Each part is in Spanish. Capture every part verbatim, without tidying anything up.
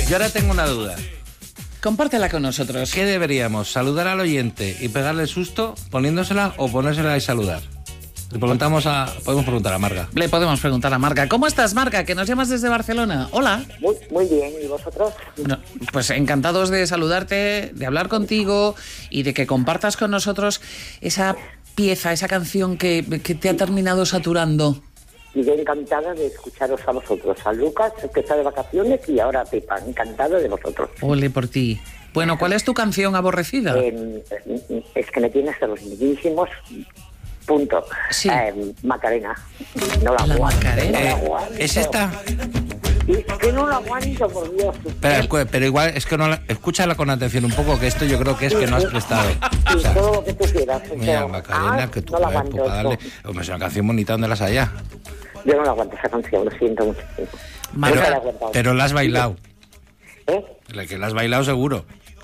Yo ahora tengo una duda. Compártela con nosotros. ¿Qué deberíamos? ¿Saludar al oyente y pegarle el susto poniéndosela o ponérsela y saludar? Le preguntamos a, podemos preguntar a Marga. Le podemos preguntar a Marga. ¿Cómo estás, Marga? Que nos llamas desde Barcelona. Hola. Muy, muy bien, ¿y vosotros? Bueno, pues encantados de saludarte, de hablar contigo y de que compartas con nosotros esa pieza, esa canción que, que te ha terminado saturando. Y yo encantada de escucharos a vosotros, a Lucas, que está de vacaciones, y ahora a Pepa, encantada de vosotros. Ole por ti. Bueno, ¿cuál es tu canción aborrecida? Eh, es que me tienes a los mismísimos... Punto. Sí. Eh, Macarena. No la, La aguanto. Macarena. No la Eh, aguanto. ¿Es esta? Es que no la aguanto, por Dios. Pero, pero igual es que no la, escúchala con atención un poco, que esto yo creo que es que no has prestado. Sí, O sea, todo lo que tú quieras. mira, Pero, Macarena, ah, que tu no la cuerpo, aguanto. para darle... Hombre, es una canción bonita, ¿dónde las haya? Yo no la aguanto esa canción, lo siento mucho. Marga, Nunca la he aguantado. Pero la has bailado. ¿Eh? La que la has bailado seguro.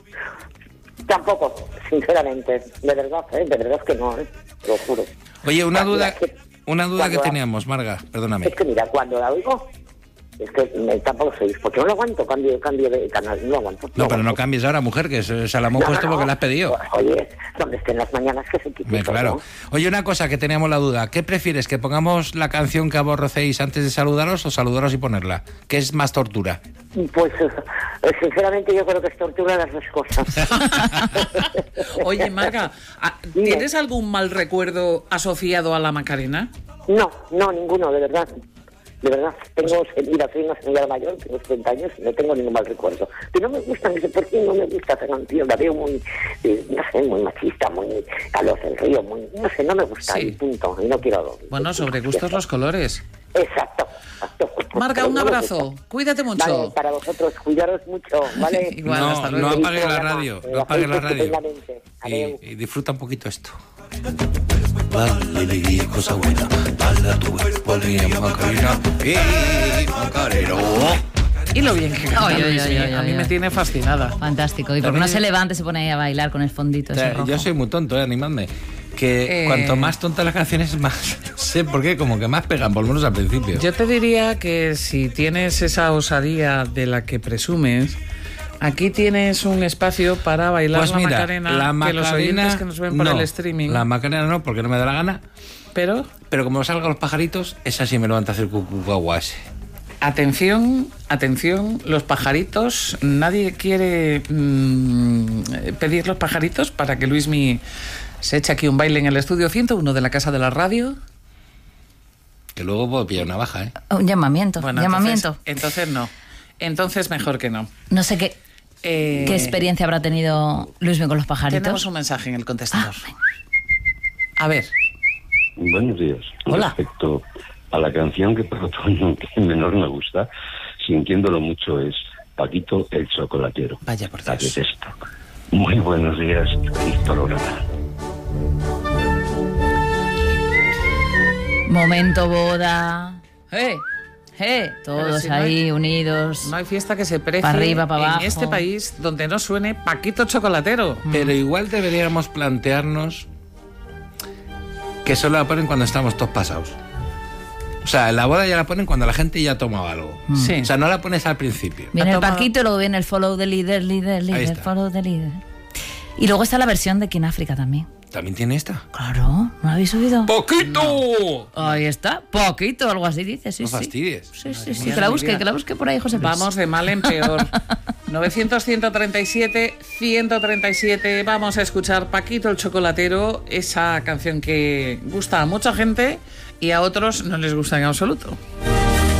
Tampoco, sinceramente. De verdad, ¿eh? De verdad que no, ¿eh? Lo juro. Oye, una Cuando duda, la que- una duda que cuando la- teníamos, Marga, perdóname. Es que mira, cuando la oigo, es que me tampoco sois, porque no lo aguanto, cambio, cambio de canal, no lo aguanto. No, pero no aguanto. cambies ahora, mujer, que se, se la hemos No, puesto no, porque no. la has pedido. Oye, donde estén las mañanas que se quiten. Me- claro. Oye, una cosa que teníamos la duda. ¿Qué prefieres, que pongamos la canción que aborrecéis antes de saludaros o saludaros y ponerla? ¿Qué es más tortura? Pues, eh, sinceramente, yo creo que es tortura las dos cosas. oye, Marga, Dime. ¿tienes algún mal recuerdo asociado a la Macarena? No, no, ninguno, de verdad. De verdad, tengo, mira, soy una señora mayor, tengo setenta años y no tengo ningún mal recuerdo. Pero no me gusta, no sé por qué no me gusta esa canción, la veo muy, eh, no sé, muy machista, muy a los del río, muy, no sé, no me gusta, Sí. y punto, y no quiero... Bueno, sobre gustos los colores. Exacto, exacto. Marga, Pero un no me abrazo. gusta. Cuídate mucho. Vale, para vosotros, cuidaros mucho, ¿vale? Igual, no, hasta luego. no Feliz apagues la programa, radio, que no apagues la hacéis radio. estupendamente. Adeu. Y, y disfruta un poquito esto. Dale alegría, cosa buena, dale a tu cuerpo alegría, Macarena, eh, Macarena. Y lo bien que canta Oye, oye, Luismi, oye, oye, a mí oye. me tiene fascinada. Fantástico. Y porque También no es- se levante, se pone ahí a bailar con el fondito O ese sea, rojo. yo soy muy tonto, eh, animadme. Que Eh. cuanto más tontas las canciones, más... No sé por qué, como que más pegan, por lo menos al principio. Yo te diría que si tienes esa osadía de la que presumes, aquí tienes un espacio para bailar Pues la, mira, Macarena, la que los Macarena... oyentes que nos ven por no, el streaming. La Macarena no, porque no me da la gana. Pero, Pero como salgan los pajaritos, esa sí me levanta a hacer cucucaguase. atención, atención, los pajaritos, nadie quiere mmm, pedir los pajaritos para que Luismi se eche aquí un baile en el estudio ciento uno de la Casa de la Radio. Que luego puedo pillar una baja, ¿eh? Un llamamiento. Bueno, llamamiento. Entonces, entonces no. Entonces mejor que no. No sé qué, Eh, qué experiencia habrá tenido Luismi con los pajaritos. Tenemos un mensaje en el contestador. Ah, A ver. Buenos días. Hola. Respecto a la canción que por otoño que menor me gusta, sintiéndolo mucho, es Paquito el Chocolatero. Vaya por La Dios. detesto. Muy buenos días, feliz programa. Momento boda. ¡Eh! ¡Eh! Pero Todos si no ahí hay- unidos. No hay fiesta que se precie Pa' arriba, pa' abajo. en este país donde no suene Paquito Chocolatero. Pero igual deberíamos plantearnos que solo la ponen cuando estamos todos pasados. O sea, en la boda ya la ponen cuando la gente ya ha tomado algo. Sí. O sea, no la pones al principio. Viene Ha el tomado- Paquito y luego viene el follow the leader, leader, Ahí leader, está. follow the leader. Y luego está la versión de King África también. ¿También tiene esta? Claro, ¿no la habéis subido? ¡Poquito! Ahí está, poquito, algo así dice, sí, No sí. fastidies. Sí, sí, sí, mía, que la mi busque, vida. que la busque por ahí, José Luis. Vamos de mal en peor. novecientos, ciento treinta y siete, ciento treinta y siete. Vamos a escuchar Paquito el Chocolatero, esa canción que gusta a mucha gente y a otros no les gusta en absoluto.